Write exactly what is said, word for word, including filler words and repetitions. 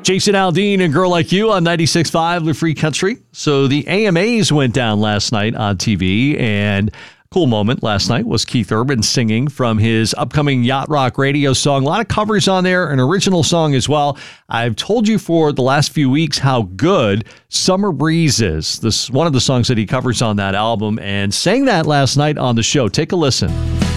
Jason Aldean and Girl Like You on ninety-six point five, The Free Country. So the A M As went down last night on T V, and cool moment last night was Keith Urban singing from his upcoming Yacht Rock radio song. A lot of covers on there, an original song as well. I've told you for the last few weeks how good Summer Breeze is. This is one of the songs that he covers on that album, and sang that last night on the show. Take a listen.